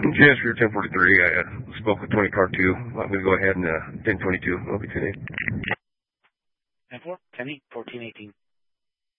Yes, for 1043. I spoke with 20 car 2. I'm going to go ahead and 1022. I'll be today. 10-4, 10-8, 1418.